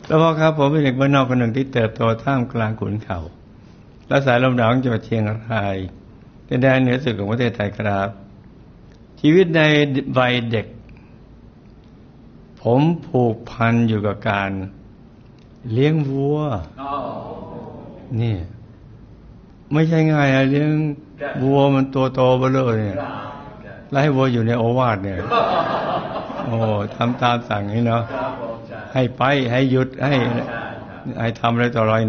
แล้วพ่อครับผมเป็นเด็กบ้านนอกคนหนึ่งที่เติบโตท่ามกลางขุนเขาและสายลมหนาวของจังหวัดเชียงรายเป็นแดนเหนือสุดของประเทศไทยครับชีวิตในวัยเด็กผมผูกพันอยู่กับการเลี้ยงวัวนี่ไม่ใช่ง่ายนะเลี้ยงวัวมันตัวโตเบ้อเลยเนี่ยไล่วัวอยู่ในโอวาทเนี่ยโอ้ทำตามสั่งนี่เนาะให้ไปให้หยุดให้ทำอะไรต่ออะไร